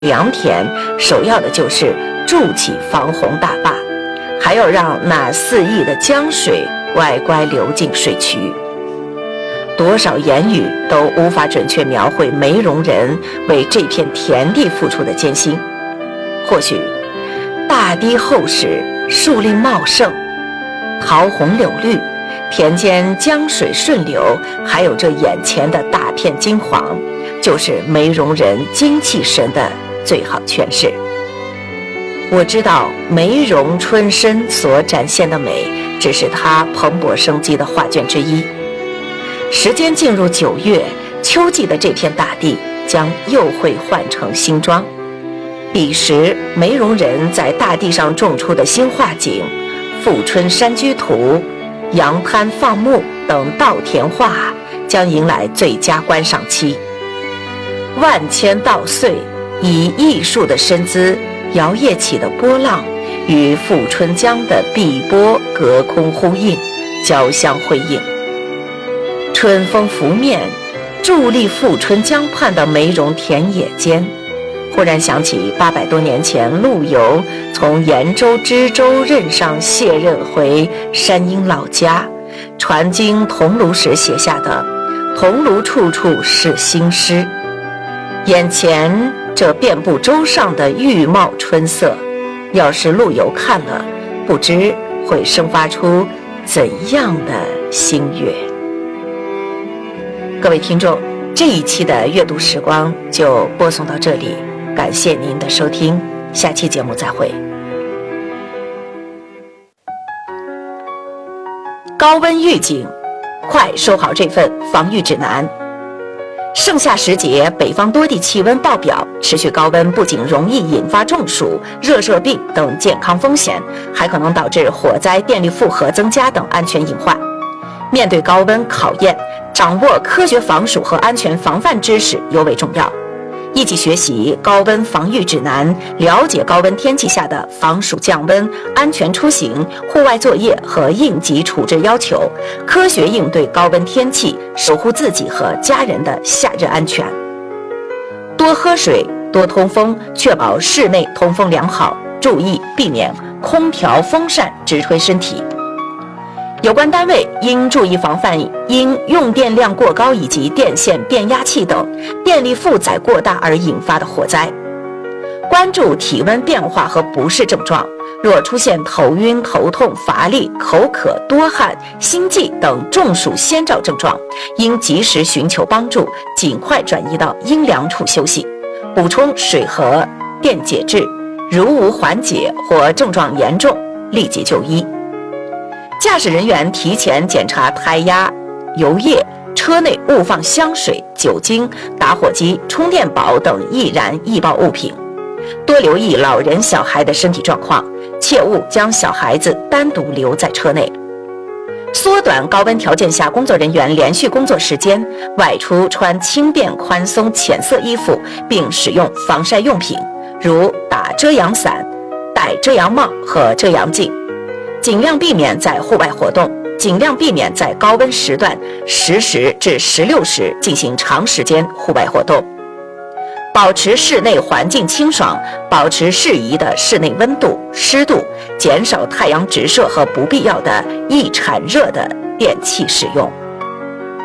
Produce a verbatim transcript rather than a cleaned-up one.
良田，首要的就是筑起防洪大坝，还要让那四亿的江水乖乖流进水渠。多少言语都无法准确描绘梅荣人为这片田地付出的艰辛。或许大堤厚实，树林茂盛，桃红柳绿，田间江水顺流，还有这眼前的大片金黄，就是梅荣人精气神的最好诠释。我知道梅荣春深所展现的美，只是它蓬勃生机的画卷之一。时间进入九月，秋季的这片大地将又会换成新装。彼时梅荣人在大地上种出的新画景，富春山居图、杨滩放牧等稻田画将迎来最佳观赏期。万千稻穗以艺术的身姿摇曳起的波浪，与富春江的碧波隔空呼应，交相辉映。春风拂面，伫立富春江畔的梅荣田野间，忽然想起八百多年前陆游从延州知州任上卸任回山阴老家，传经桐庐时写下的“桐庐处处是新诗”。眼前这遍布洲上的郁茂春色，要是陆游看了，不知会生发出怎样的心悦。各位听众，这一期的阅读时光就播送到这里，感谢您的收听，下期节目再会。高温预警，快收好这份防御指南。盛夏时节，北方多地气温爆表，持续高温不仅容易引发中暑、热热病等健康风险，还可能导致火灾、电力负荷增加等安全隐患。面对高温考验，掌握科学防暑和安全防范知识尤为重要。一起学习高温防御指南，了解高温天气下的防暑降温、安全出行、户外作业和应急处置要求，科学应对高温天气，守护自己和家人的夏日安全。多喝水，多通风，确保室内通风良好，注意避免空调、风扇直吹身体。有关单位应注意防范因用电量过高以及电线、变压器等电力负载过大而引发的火灾。关注体温变化和不适症状，若出现头晕、头痛、乏力、口渴、多汗、心悸等中暑先兆症状，应及时寻求帮助，尽快转移到阴凉处休息，补充水和电解质。如无缓解或症状严重，立即就医。驾驶人员提前检查胎压、油液，车内勿放香水、酒精、打火机、充电宝等易燃易爆物品。多留意老人小孩的身体状况，切勿将小孩子单独留在车内。缩短高温条件下工作人员连续工作时间，外出穿轻便宽松浅色衣服，并使用防晒用品，如打遮阳伞、戴遮阳帽和遮阳镜。尽量避免在户外活动，尽量避免在高温时段十时至十六时进行长时间户外活动。保持室内环境清爽，保持适宜的室内温度、湿度，减少太阳直射和不必要的易产热的电器使用。